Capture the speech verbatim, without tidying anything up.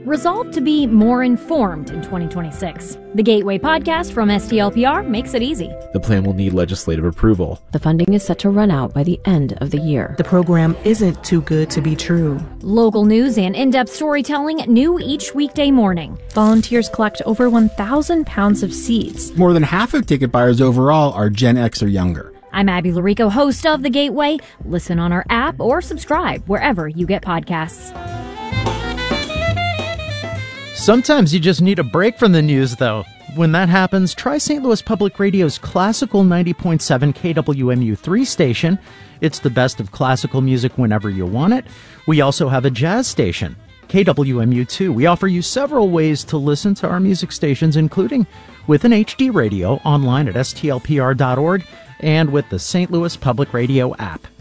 resolved to be more informed in twenty twenty-six. The Gateway podcast from S T L P R makes it easy. The plan will need legislative approval. The funding is set to run out by the end of the year. The program isn't too good to be true. Local news and in-depth storytelling new each weekday morning. Volunteers collect over one thousand pounds of seeds. More than half of ticket buyers overall are Gen X or younger. I'm Abby Larico, host of The Gateway. Listen on our app or subscribe wherever you get podcasts. Sometimes you just need a break from the news, though. When that happens, try Saint Louis Public Radio's classical ninety point seven K W M U three station. It's the best of classical music whenever you want it. We also have a jazz station, K W M U two. We offer you several ways to listen to our music stations, including with an H D radio online at S T L P R dot org and with the Saint Louis Public Radio app.